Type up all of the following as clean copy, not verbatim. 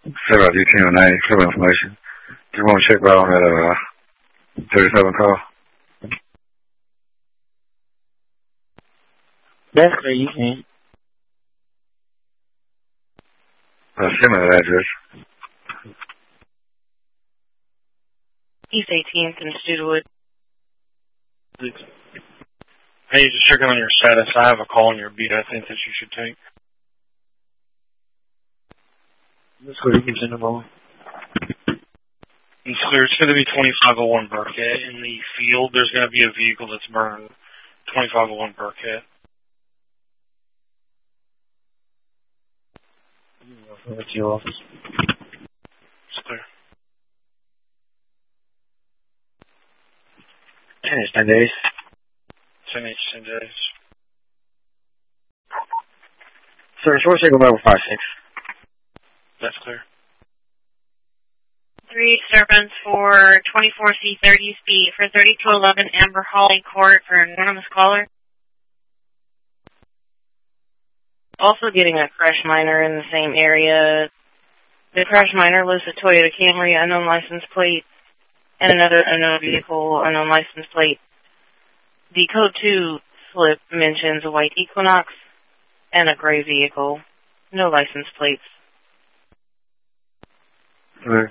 Say about D1009, club information. Just want to check out on that 37 call. That's clear, you can. Send me that address. East 18th in Studwood. Hey, just checking on your status. I have a call on your beat I think that you should take. That's clear, you can send them on. It's clear. It's going to be 2501 Burkett. In the field, there's going to be a vehicle that's burned. 2501 Burkett. That's your office. It's clear. 10 days. 10 days. Sir, short signal level 56. That's clear. 3 disturbance for 24C30 speed for 3211 Amber Holly Court for an anonymous caller. Also getting a crash minor in the same area. The crash minor lists a Toyota Camry, unknown license plate, and another unknown vehicle, unknown license plate. The Code 2 slip mentions a white Equinox and a gray vehicle. No license plates. The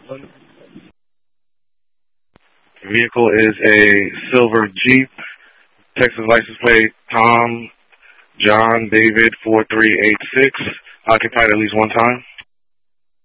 vehicle is a silver Jeep, Texas license plate, Tom John David 4386, occupied at least one time.